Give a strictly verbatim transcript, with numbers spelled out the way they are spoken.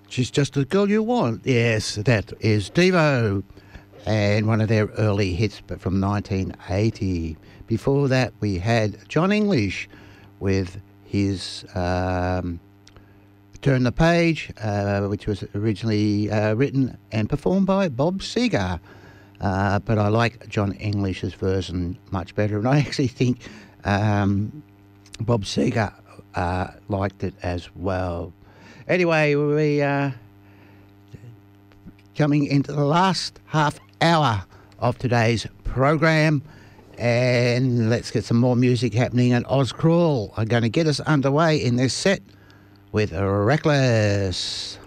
She's Just the Girl You Want. Yes, that is Devo, and one of their early hits, but from nineteen eighty. Before that, we had John English with his um, Turn the Page, uh, which was originally uh, written and performed by Bob Seger. Uh, but I like John English's version much better, and I actually think um, Bob Seger uh, liked it as well. Anyway, we are coming into the last half hour of today's program, and let's get some more music happening. And Ozcrawl are going to get us underway in this set with Reckless.